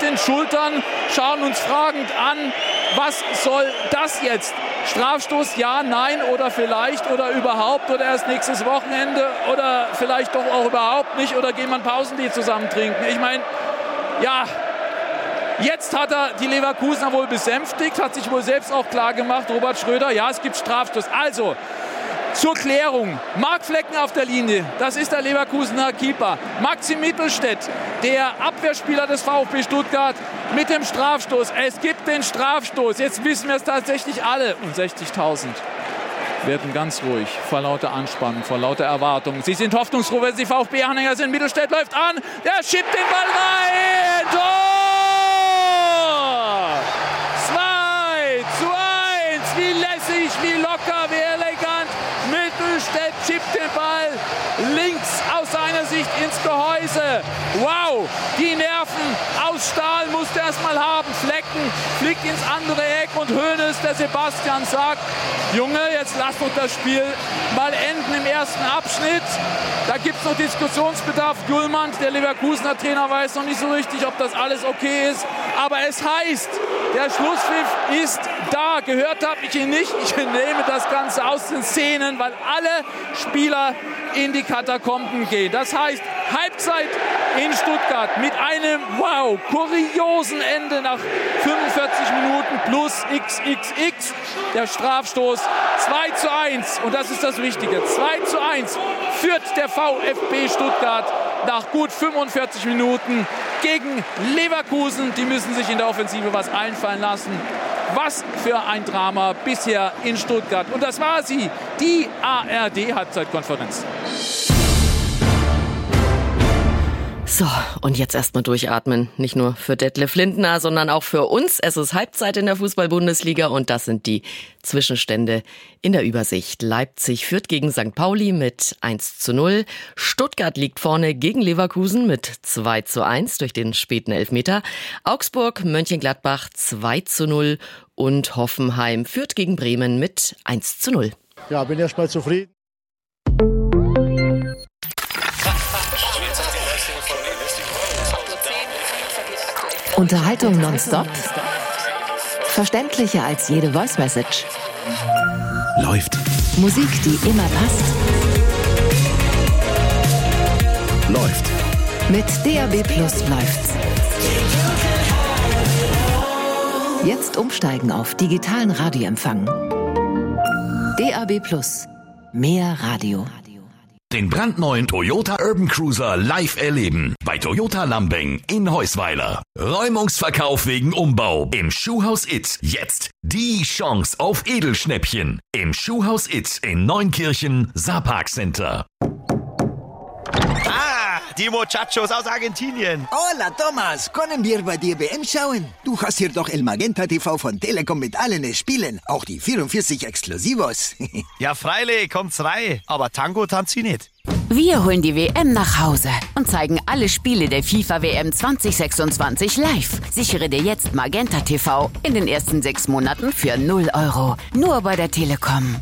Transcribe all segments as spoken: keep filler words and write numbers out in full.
den Schultern, schauen uns fragend an, was soll das jetzt? Strafstoß, ja, nein oder vielleicht oder überhaupt oder erst nächstes Wochenende oder vielleicht doch auch überhaupt nicht oder gehen wir ein Pausenbier zusammen trinken. Ich meine, ja, jetzt hat er die Leverkusener wohl besänftigt, hat sich wohl selbst auch klar gemacht, Robert Schröder, ja, es gibt Strafstoß. Also, zur Klärung, Marc Flecken auf der Linie, das ist der Leverkusener Keeper. Maxi Mittelstädt, der Abwehrspieler des VfB Stuttgart mit dem Strafstoß. Es gibt den Strafstoß, jetzt wissen wir es tatsächlich alle. Und sechzigtausend werden ganz ruhig vor lauter Anspannung, vor lauter Erwartung. Sie sind hoffnungsfroh, wenn sie VfB-Anhänger sind. Mittelstädt läuft an, der schiebt den Ball rein. Tor! zwei zu eins, wie lässig, wie locker, wie elegant. Mittelstädt chippt den Ball links aus seiner Sicht ins Gehäuse. Wow, die Nerven aus Stahl musste er erst mal haben. Flecken fliegt ins andere Eck und Hoeneß, der Sebastian, sagt, Junge, jetzt lass doch das Spiel mal enden im ersten Abschnitt. Da gibt es noch Diskussionsbedarf. Gulmand, der Leverkusener Trainer, weiß noch nicht so richtig, ob das alles okay ist. Aber es heißt, der Schlusspfiff ist da. Gehört habe ich ihn nicht. Ich nehme das Ganze aus den Szenen, weil alle Spieler in die Katakomben gehen. Das heißt, Halbzeit in Stuttgart mit einem, wow, kuriosen Ende nach fünfundvierzig Minuten plus X X X. Der Strafstoß zwei zu eins. Und das ist das Wichtige. zwei zu eins führt der VfB Stuttgart nach gut fünfundvierzig Minuten gegen Leverkusen. Die müssen sich in der Offensive was einfallen lassen. Was für ein Drama bisher in Stuttgart. Und das war sie, die A R D-Halbzeitkonferenz. So, und jetzt erstmal durchatmen. Nicht nur für Detlef Lindner, sondern auch für uns. Es ist Halbzeit in der Fußball-Bundesliga und das sind die Zwischenstände in der Übersicht. Leipzig führt gegen Sankt Pauli mit eins zu null. Stuttgart liegt vorne gegen Leverkusen mit zwei zu eins durch den späten Elfmeter. Augsburg, Mönchengladbach zwei zu null und Hoffenheim führt gegen Bremen mit eins zu null. Ja, bin erst mal zufrieden. Unterhaltung nonstop? Verständlicher als jede Voice-Message? Läuft. Musik, die immer passt? Läuft. Mit D A B Plus läuft's. Jetzt umsteigen auf digitalen Radioempfang. D A B Plus. Mehr Radio. Den brandneuen Toyota Urban Cruiser live erleben. Bei Toyota Lambing in Heusweiler. Räumungsverkauf wegen Umbau. Im Schuhhaus It. Jetzt die Chance auf Edelschnäppchen. Im Schuhhaus It in Neunkirchen, Saarpark Center. Ah, die Muchachos aus Argentinien. Hola, Thomas. Können wir bei dir W M schauen? Du hast hier doch El Magenta T V von Telekom mit allen Spielen. Auch die vierundvierzig Exklusivos. Ja, freilich, kommt's rein. Aber Tango tanzt sie nicht. Wir holen die W M nach Hause und zeigen alle Spiele der FIFA W M zwanzig sechsundzwanzig live. Sichere dir jetzt Magenta T V in den ersten sechs Monaten für null Euro. Nur bei der Telekom.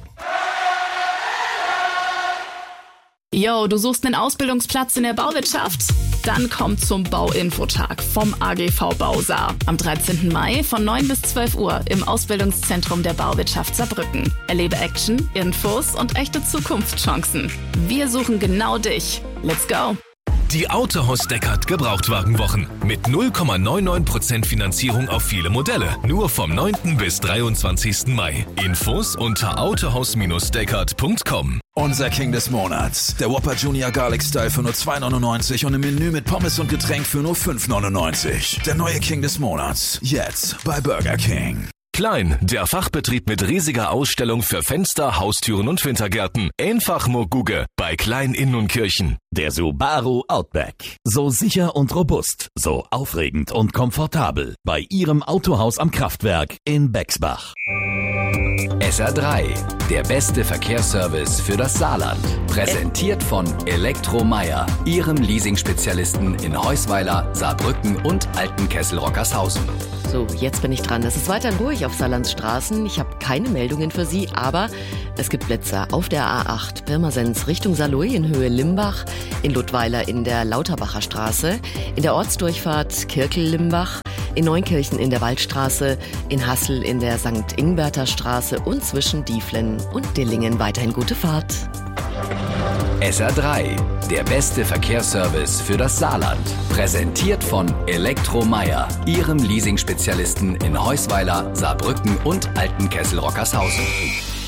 Yo, du suchst einen Ausbildungsplatz in der Bauwirtschaft? Dann komm zum Bauinfotag vom A G V Bausaar am dreizehnten Mai von neun bis zwölf Uhr im Ausbildungszentrum der Bauwirtschaft Saarbrücken. Erlebe Action, Infos und echte Zukunftschancen. Wir suchen genau dich. Let's go! Die Autohaus Deckert Gebrauchtwagenwochen mit null Komma neunundneunzig Prozent Finanzierung auf viele Modelle. Nur vom neunten bis dreiundzwanzigsten Mai. Infos unter autohaus Deckert Punkt com. Unser King des Monats. Der Whopper Junior Garlic Style für nur zwei neunundneunzig und im Menü mit Pommes und Getränk für nur fünf neunundneunzig. Der neue King des Monats. Jetzt bei Burger King. Klein, der Fachbetrieb mit riesiger Ausstellung für Fenster, Haustüren und Wintergärten. Einfach nur Guge bei Klein in Nunkirchen. Der Subaru Outback. So sicher und robust, so aufregend und komfortabel. Bei Ihrem Autohaus am Kraftwerk in Bexbach. S R drei, der beste Verkehrsservice für das Saarland. Präsentiert von Elektromeyer, Ihrem Leasing-Spezialisten in Heusweiler, Saarbrücken und Altenkessel-Rockershausen. So, jetzt bin ich dran. Es ist weiterhin ruhig auf Saarlands Straßen. Ich habe keine Meldungen für Sie, aber es gibt Blitzer auf der A acht Pirmasens Richtung Saarlouis in Höhe Limbach, in Ludweiler in der Lauterbacher Straße, in der Ortsdurchfahrt Kirkel-Limbach, in Neunkirchen in der Waldstraße, in Hassel in der Sankt Ingberter Straße und zwischen Dieflen und Dillingen weiterhin gute Fahrt. S R drei, der beste Verkehrsservice für das Saarland. Präsentiert von Elektromeier, Ihrem Leasing-Spezialisten in Heusweiler, Saarbrücken und Altenkessel-Rockershausen.